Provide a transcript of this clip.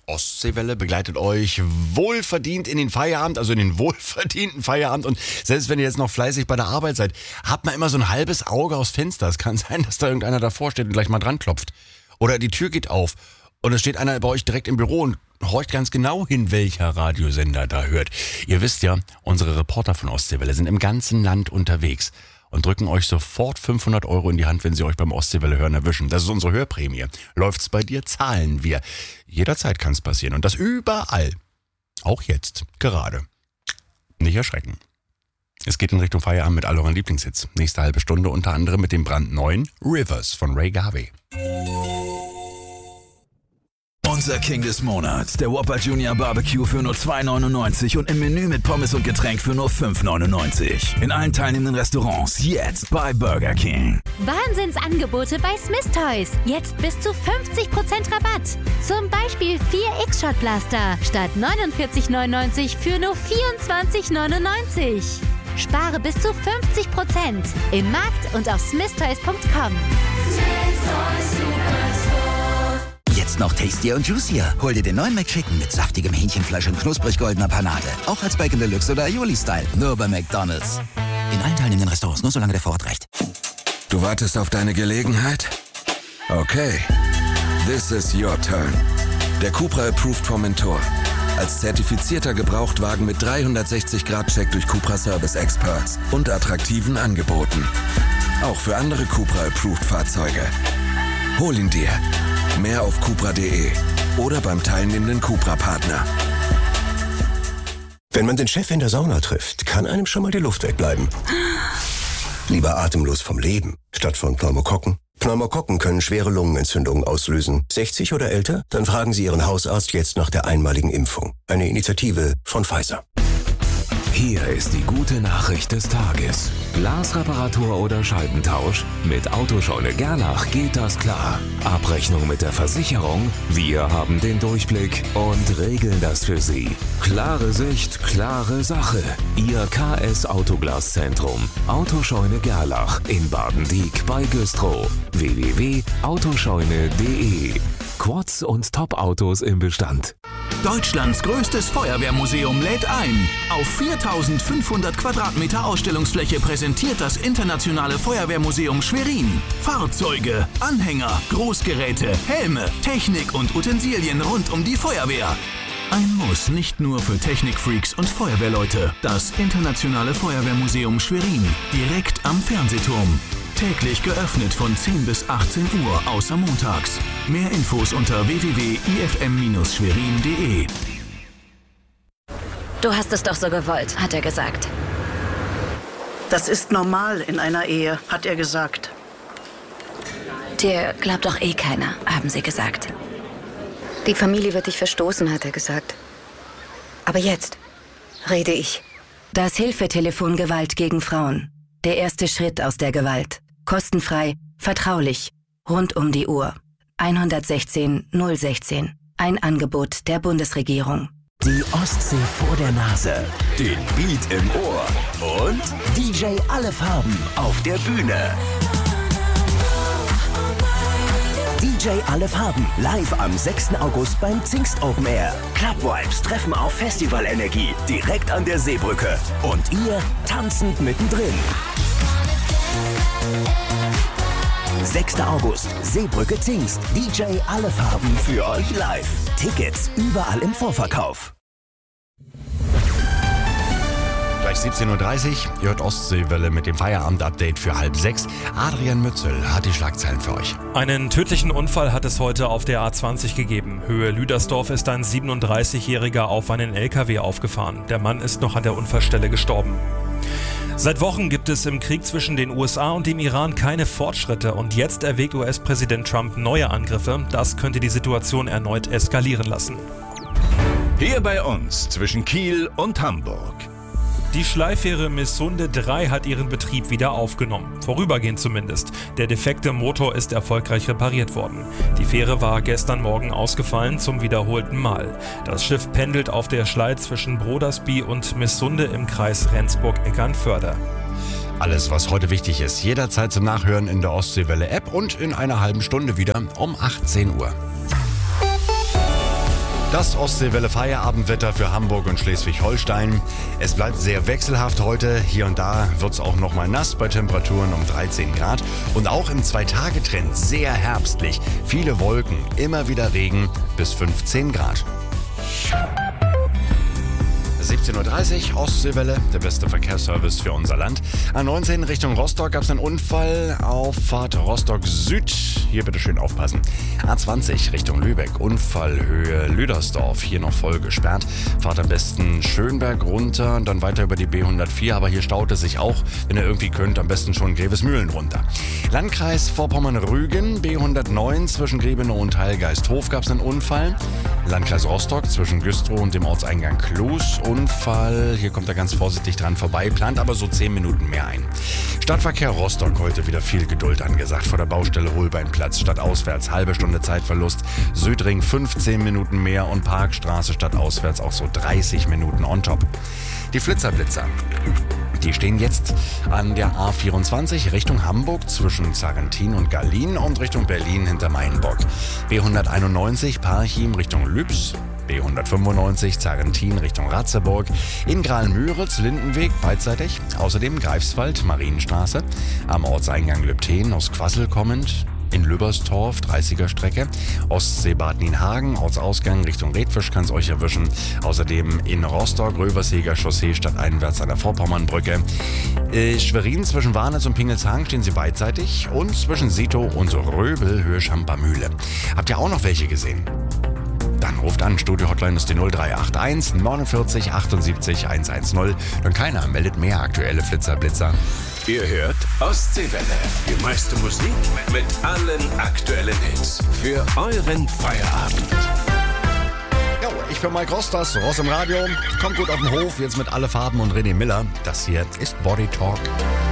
Ostseewelle begleitet euch wohlverdient in den Feierabend, also in den wohlverdienten Feierabend. Und selbst wenn ihr jetzt noch fleißig bei der Arbeit seid, habt man immer so ein halbes Auge aufs Fenster. Es kann sein, dass da irgendeiner davor steht und gleich mal dran klopft. Oder die Tür geht auf und es steht einer bei euch direkt im Büro und horcht ganz genau hin, welcher Radiosender da hört. Ihr wisst ja, unsere Reporter von Ostseewelle sind im ganzen Land unterwegs und drücken euch sofort 500 € in die Hand, wenn sie euch beim Ostseewelle hören erwischen. Das ist unsere Hörprämie. Läuft's bei dir, zahlen wir. Jederzeit kann es passieren und das überall. Auch jetzt, gerade. Nicht erschrecken. Es geht in Richtung Feierabend mit all euren Lieblingshits. Nächste halbe Stunde unter anderem mit dem brandneuen Rivers von Ray Garvey. Unser King des Monats, der Whopper Junior Barbecue für nur 2,99 und im Menü mit Pommes und Getränk für nur 5,99. In allen teilnehmenden Restaurants, jetzt bei Burger King. Wahnsinnsangebote bei Smith Toys. Jetzt bis zu 50% Rabatt. Zum Beispiel 4 X-Shot Blaster statt 49,99 für nur 24,99. Spare bis zu 50% im Markt und auf smithtoys.com. Jetzt noch tastier und juicier. Hol dir den neuen McChicken mit saftigem Hähnchenfleisch und knusprig goldener Panade. Auch als Bacon Deluxe oder Aioli-Style. Nur bei McDonald's. In allen teilnehmenden Restaurants, nur solange der Vorrat reicht. Du wartest auf deine Gelegenheit? Okay. This is your turn. Der Cupra Approved vom Mentor. Als zertifizierter Gebrauchtwagen mit 360-Grad-Check durch Cupra Service Experts und attraktiven Angeboten. Auch für andere Cupra Approved Fahrzeuge. Hol ihn dir. Mehr auf cupra.de oder beim teilnehmenden Cupra-Partner. Wenn man den Chef in der Sauna trifft, kann einem schon mal die Luft wegbleiben. Lieber atemlos vom Leben, statt von Pneumokokken. Pneumokokken können schwere Lungenentzündungen auslösen. 60 oder älter? Dann fragen Sie Ihren Hausarzt jetzt nach der einmaligen Impfung. Eine Initiative von Pfizer. Hier ist die gute Nachricht des Tages. Glasreparatur oder Scheibentausch? Mit Autoscheune Gerlach geht das klar. Abrechnung mit der Versicherung? Wir haben den Durchblick und regeln das für Sie. Klare Sicht, klare Sache. Ihr KS Autoglaszentrum. Autoscheune Gerlach in Baden-Dieck bei Güstrow. www.autoscheune.de. Quads und Top-Autos im Bestand. Deutschlands größtes Feuerwehrmuseum lädt ein. Auf 4.500 Quadratmeter Ausstellungsfläche präsentiert das Internationale Feuerwehrmuseum Schwerin Fahrzeuge, Anhänger, Großgeräte, Helme, Technik und Utensilien rund um die Feuerwehr. Ein Muss nicht nur für Technikfreaks und Feuerwehrleute. Das Internationale Feuerwehrmuseum Schwerin, direkt am Fernsehturm. Täglich geöffnet von 10 bis 18 Uhr, außer montags. Mehr Infos unter www.ifm-schwerin.de. Du hast es doch so gewollt, hat er gesagt. Das ist normal in einer Ehe, hat er gesagt. Dir glaubt doch eh keiner, haben sie gesagt. Die Familie wird dich verstoßen, hat er gesagt. Aber jetzt rede ich. Das Hilfetelefon Gewalt gegen Frauen. Der erste Schritt aus der Gewalt. Kostenfrei, vertraulich, rund um die Uhr. 116 016. Ein Angebot der Bundesregierung. Die Ostsee vor der Nase, den Beat im Ohr und DJ Alle Farben auf der Bühne. DJ Alle Farben, live am 6. August beim Zingst Open Air. Club Vibes treffen auf Festivalenergie, direkt an der Seebrücke. Und ihr tanzend mittendrin. 6. August, Seebrücke Zingst. DJ Alle Farben für euch live. Tickets überall im Vorverkauf. Gleich 17.30 Uhr, ihr hört Ostseewelle mit dem Feierabend-Update für 5:30. Adrian Mützel hat die Schlagzeilen für euch. Einen tödlichen Unfall hat es heute auf der A20 gegeben. Höhe Lüdersdorf ist ein 37-Jähriger auf einen LKW aufgefahren. Der Mann ist noch an der Unfallstelle gestorben. Seit Wochen gibt es im Krieg zwischen den USA und dem Iran keine Fortschritte und jetzt erwägt US-Präsident Trump neue Angriffe. Das könnte die Situation erneut eskalieren lassen. Hier bei uns zwischen Kiel und Hamburg. Die Schleifähre Missunde 3 hat ihren Betrieb wieder aufgenommen. Vorübergehend zumindest. Der defekte Motor ist erfolgreich repariert worden. Die Fähre war gestern Morgen ausgefallen zum wiederholten Mal. Das Schiff pendelt auf der Schlei zwischen Brodersby und Missunde im Kreis Rendsburg-Eckernförde. Alles, was heute wichtig ist, jederzeit zum Nachhören in der Ostseewelle-App und in einer halben Stunde wieder um 18 Uhr. Das Ostseewelle Feierabendwetter für Hamburg und Schleswig-Holstein. Es bleibt sehr wechselhaft heute. Hier und da wird es auch noch mal nass bei Temperaturen um 13 Grad. Und auch im 2-Tage-Trend sehr herbstlich. Viele Wolken, immer wieder Regen bis 15 Grad. 17.30 Uhr, Ostseewelle, der beste Verkehrsservice für unser Land. A19 Richtung Rostock gab es einen Unfall auf Fahrt Rostock Süd. Hier bitte schön aufpassen. A20 Richtung Lübeck, Unfallhöhe Lüdersdorf. Hier noch voll gesperrt. Fahrt am besten Schönberg runter und dann weiter über die B104. Aber hier staut es sich auch, wenn ihr irgendwie könnt, am besten schon Grevesmühlen runter. Landkreis Vorpommern-Rügen, B109 zwischen Grebenow und Heilgeisthof gab es einen Unfall. Landkreis Rostock zwischen Güstrow und dem Ortseingang Klus. Unfall, hier kommt er ganz vorsichtig dran vorbei, plant aber so 10 Minuten mehr ein. Stadtverkehr Rostock, heute wieder viel Geduld angesagt. Vor der Baustelle Holbeinplatz stadtauswärts, halbe Stunde Zeitverlust. Südring 15 Minuten mehr und Parkstraße stadtauswärts auch so 30 Minuten on top. Die Flitzer-Blitzer. Die stehen jetzt an der A24 Richtung Hamburg zwischen Sarrentin und Gallien und Richtung Berlin hinter Mainbock. B191 Parchim Richtung Lübs. B195 Sarrentin Richtung Ratzeburg, in Graal-Müritz, Lindenweg beidseitig, außerdem Greifswald, Marienstraße, am Ortseingang Lübten aus Quassel kommend, in Lüberstorf, 30er Strecke, Ostsee-Bad Nienhagen, Ortsausgang Richtung Redfisch kann es euch erwischen, außerdem in Rostock, Röverseger Chaussee stadteinwärts an der Vorpommernbrücke, Schwerin zwischen Warnitz und Pingelshagen stehen sie beidseitig und zwischen Sito und Röbel Höhe Schampermühle. Habt ihr auch noch welche gesehen? Dann ruft an, Studio-Hotline ist die 0381 49 78 110. Dann keiner meldet mehr aktuelle Flitzer-Blitzer. Ihr hört Ostseewelle. Die meiste Musik mit allen aktuellen Hits. Für euren Feierabend. Jo, ich bin Mike Rostas, Ross im Radio. Kommt gut auf den Hof, jetzt mit Alle Farben und René Miller. Das hier ist Body Talk.